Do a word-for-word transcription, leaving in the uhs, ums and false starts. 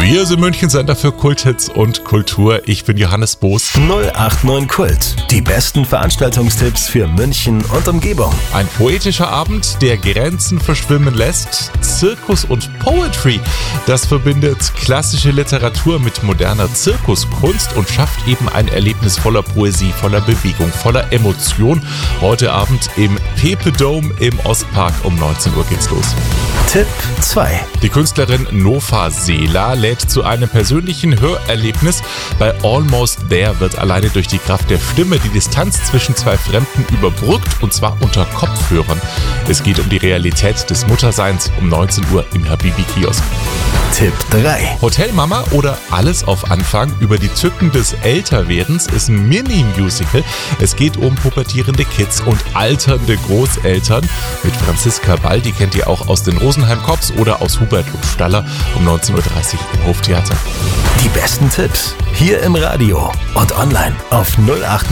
Wir sind München Sender für Kulthits und Kultur. Ich bin Johannes Boos. null acht neun Kult. Die besten Veranstaltungstipps für München und Umgebung. Ein poetischer Abend, der Grenzen verschwimmen lässt. Zirkus und Poetry. Das verbindet klassische Literatur mit moderner Zirkuskunst und schafft eben ein Erlebnis voller Poesie, voller Bewegung, voller Emotion. Heute Abend im Pepe Dome im Ostpark. Um neunzehn Uhr geht's los. Tipp zwei. Die Künstlerin Nova Seela lädt zu einem persönlichen Hörerlebnis. Bei Almost There wird alleine durch die Kraft der Stimme die Distanz zwischen zwei Fremden überbrückt, und zwar unter Kopfhörern. Es geht um die Realität des Mutterseins. Um neunzehn Uhr im Habibi-Kiosk. Tipp drei. Hotelmama oder Alles auf Anfang über die Tücken des Älterwerdens ist ein Mini-Musical. Es geht um pubertierende Kids und alternde Großeltern. Mit Franziska Ball, die kennt ihr auch aus den Rosenheim Cops oder aus Hubert und Staller. Um neunzehn Uhr dreißig im Hoftheater. Die besten Tipps hier im Radio und online auf null acht